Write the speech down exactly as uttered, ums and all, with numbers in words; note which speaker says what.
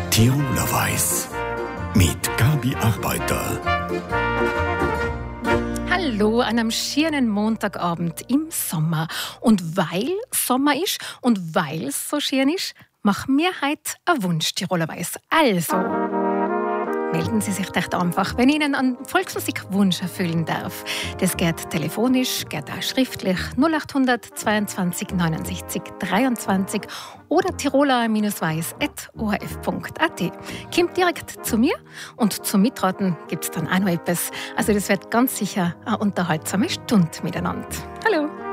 Speaker 1: Tiroler Weiss mit Gabi Arbeiter.
Speaker 2: Hallo an einem schönen Montagabend im Sommer. Und weil Sommer ist und weil es so schön ist, machen wir heute einen Wunsch Tiroler Weiss. Also, melden Sie sich echt einfach, wenn Ihnen einen Volksmusikwunsch erfüllen darf. Das geht telefonisch, geht auch schriftlich null acht zweiundzwanzig neunundsechzig dreiundzwanzig oder tiroler-weiss at o r f punkt a t. Kommt direkt zu mir und zum Mitraten gibt es dann auch noch etwas. Also das wird ganz sicher eine unterhaltsame Stunde miteinander. Hallo!